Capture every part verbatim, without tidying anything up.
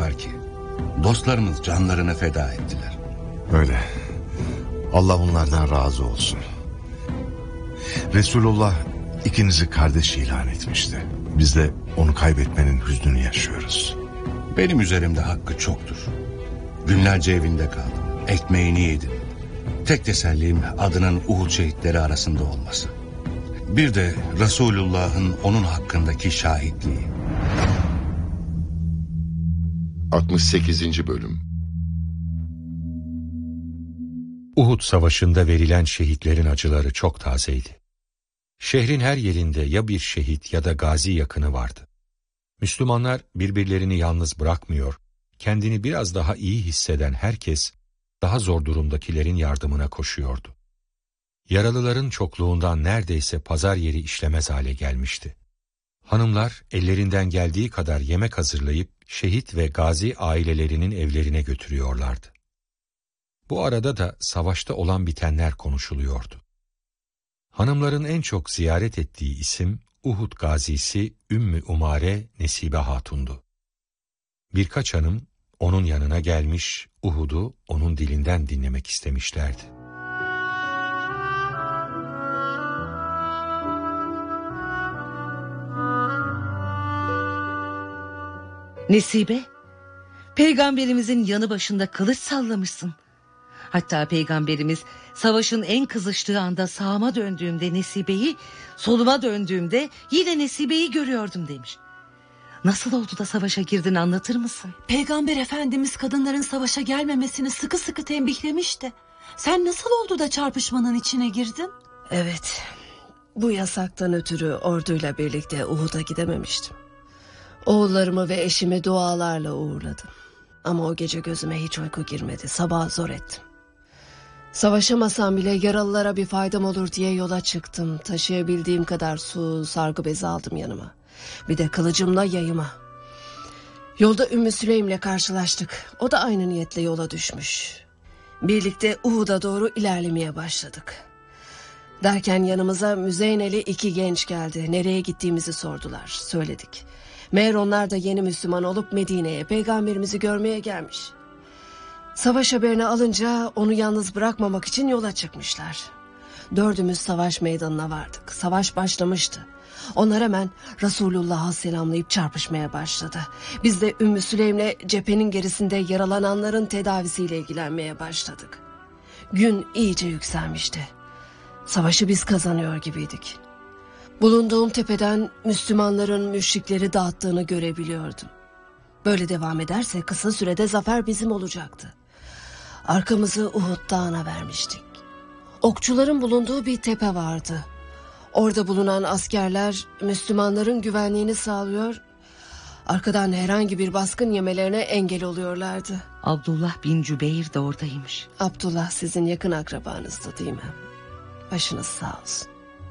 var ki dostlarımız canlarını feda ettiler. Öyle. Allah onlardan razı olsun. Resulullah ikinizi kardeş ilan etmişti. Biz de onu kaybetmenin hüznünü yaşıyoruz. Benim üzerimde hakkı çoktur. Günlerce evinde kaldım. Ekmeğini yedim. Tek tesellim adının Uhud şehitleri arasında olması. Bir de Resulullah'ın onun hakkındaki şahitliği. altmış sekizinci Bölüm. Uhud Savaşı'nda verilen şehitlerin acıları çok tazeydi. Şehrin her yerinde ya bir şehit ya da gazi yakını vardı. Müslümanlar birbirlerini yalnız bırakmıyor, kendini biraz daha iyi hisseden herkes daha zor durumdakilerin yardımına koşuyordu. Yaralıların çokluğundan neredeyse pazar yeri işlemez hale gelmişti. Hanımlar ellerinden geldiği kadar yemek hazırlayıp şehit ve gazi ailelerinin evlerine götürüyorlardı. Bu arada da savaşta olan bitenler konuşuluyordu. Hanımların en çok ziyaret ettiği isim Uhud gazisi Ümmü Umare Nesibe Hatun'du. Birkaç hanım onun yanına gelmiş, Uhud'u onun dilinden dinlemek istemişlerdi. Nesibe, Peygamberimizin yanı başında kılıç sallamışsın. Hatta Peygamberimiz savaşın en kızıştığı anda sağıma döndüğümde Nesibe'yi, soluma döndüğümde yine Nesibe'yi görüyordum demiş. Nasıl oldu da savaşa girdin, anlatır mısın? Peygamber Efendimiz kadınların savaşa gelmemesini sıkı sıkı tembihlemişti. Sen nasıl oldu da çarpışmanın içine girdin? Evet, bu yasaktan ötürü orduyla birlikte Uhud'a gidememiştim. Oğullarımı ve eşimi dualarla uğurladım. Ama o gece gözüme hiç uyku girmedi, sabah zor ettim. Savaşamasam bile yaralılara bir faydam olur diye yola çıktım. Taşıyabildiğim kadar su, sargı bezi aldım yanıma. Bir de kılıcımla yayıma. Yolda Ümmü Süleym'le karşılaştık. O da aynı niyetle yola düşmüş. Birlikte Uhud'a doğru ilerlemeye başladık. Derken yanımıza Müzeyneli iki genç geldi. Nereye gittiğimizi sordular. Söyledik. Meğer onlar da yeni Müslüman olup Medine'ye Peygamberimizi görmeye gelmiş. Savaş haberini alınca onu yalnız bırakmamak için yola çıkmışlar. Dördümüz savaş meydanına vardık. Savaş başlamıştı. Onlar hemen Resulullah'a selamlayıp çarpışmaya başladı. Biz de Ümmü Süleym'le cephenin gerisinde yaralananların tedavisiyle ilgilenmeye başladık. Gün iyice yükselmişti. Savaşı biz kazanıyor gibiydik. Bulunduğum tepeden Müslümanların müşrikleri dağıttığını görebiliyordum. Böyle devam ederse kısa sürede zafer bizim olacaktı. Arkamızı Uhud Dağı'na vermiştik. Okçuların bulunduğu bir tepe vardı. Orada bulunan askerler Müslümanların güvenliğini sağlıyor, arkadan herhangi bir baskın yemelerine engel oluyorlardı. Abdullah bin Cübeyr de oradaymış. Abdullah sizin yakın akrabanızdı değil mi? Başınız sağ olsun.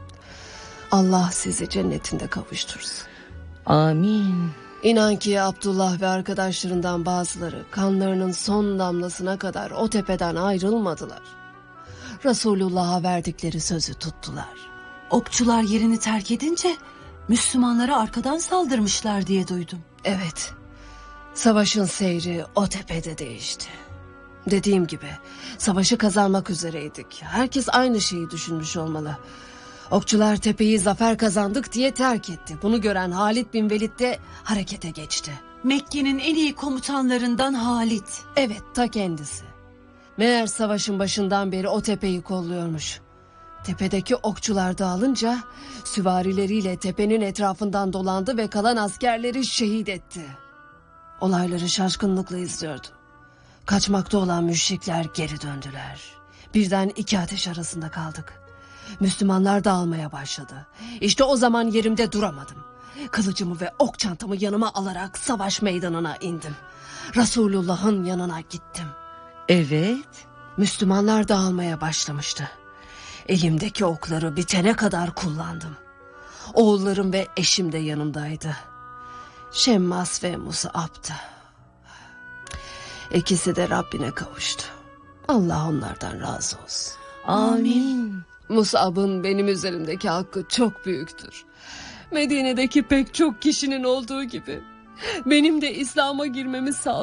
Allah sizi cennetinde kavuştursun. Amin. İnan ki Abdullah ve arkadaşlarından bazıları kanlarının son damlasına kadar o tepeden ayrılmadılar. Resulullah'a verdikleri sözü tuttular. Okçular yerini terk edince Müslümanlara arkadan saldırmışlar diye duydum. Evet, savaşın seyri o tepede değişti. Dediğim gibi savaşı kazanmak üzereydik. Herkes aynı şeyi düşünmüş olmalı. Okçular tepeyi zafer kazandık diye terk etti. Bunu gören Halid bin Velid de harekete geçti. Mekke'nin en iyi komutanlarından Halid. Evet, ta kendisi. Meğer savaşın başından beri o tepeyi kolluyormuş. Tepedeki okçular dağılınca süvarileriyle tepenin etrafından dolandı ve kalan askerleri şehit etti. Olayları şaşkınlıkla izliyordum. Kaçmakta olan müşrikler geri döndüler. Birden iki ateş arasında kaldık. Müslümanlar dağılmaya başladı. İşte o zaman yerimde duramadım. Kılıcımı ve ok çantamı yanıma alarak savaş meydanına indim. Resulullah'ın yanına gittim. Evet. Müslümanlar dağılmaya başlamıştı. Elimdeki okları bitene kadar kullandım. Oğullarım ve eşim de yanımdaydı. Şemmas ve Mus'ab'dı. İkisi de Rabbine kavuştu. Allah onlardan razı olsun. Amin. Mus'ab'ın benim üzerimdeki hakkı çok büyüktür. Medine'deki pek çok kişinin olduğu gibi benim de İslam'a girmemi sağladı.